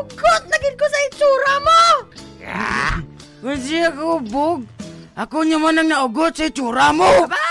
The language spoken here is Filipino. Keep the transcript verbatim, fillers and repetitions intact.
Ugot na gid ko sa itsura mo! Ah, kung siya ka ubog, ako naman ang naugot sa itsura mo! Aba,